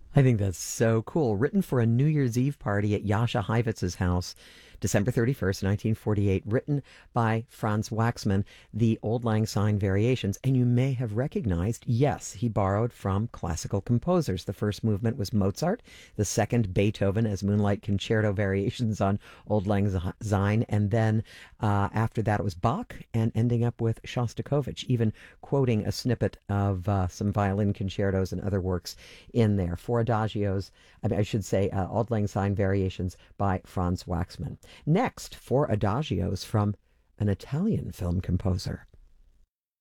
I think that's so cool. Written for a New Year's Eve party at Jascha Heivitz's house, December 31st, 1948. Written by Franz Waxman, the Auld Lang Syne variations. And you may have recognized, yes, he borrowed from classical composers. The first movement was Mozart, the second Beethoven as Moonlight Concerto variations on Auld Lang Syne. And then after that, it was Bach, and ending up with Shostakovich, even quoting a snippet of some violin concertos and other works in there. Four adagios, I should say, Auld Lang Syne variations by Franz Waxman. Next, four adagios from an Italian film composer.